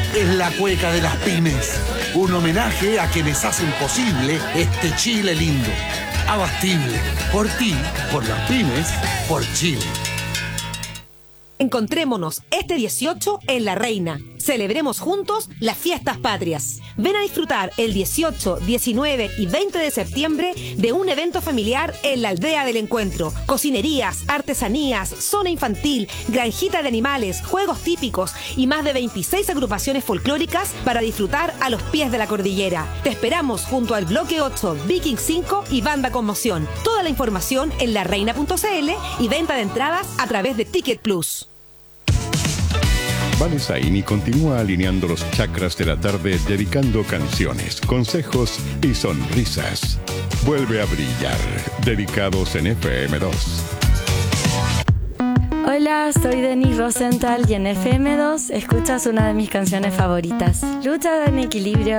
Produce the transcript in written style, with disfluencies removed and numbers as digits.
es la cueca de las pymes. Un homenaje a quienes hacen posible este Chile lindo. Abastible. Por ti, por las pymes, por Chile. Encontrémonos este 18 en La Reina. Celebremos juntos las fiestas patrias. Ven a disfrutar el 18, 19 y 20 de septiembre de un evento familiar en la Aldea del Encuentro. Cocinerías, artesanías, zona infantil, granjita de animales, juegos típicos y más de 26 agrupaciones folclóricas para disfrutar a los pies de la cordillera. Te esperamos junto al Bloque 8, Viking 5 y Banda Conmoción. Toda la información en lareina.cl y venta de entradas a través de Ticket Plus. Vanessa Ini continúa alineando los chakras de la tarde, dedicando canciones, consejos y sonrisas. Vuelve a brillar, dedicados en FM2. Hola, soy Denis Rosenthal y en FM2 escuchas una de mis canciones favoritas. Lucha en equilibrio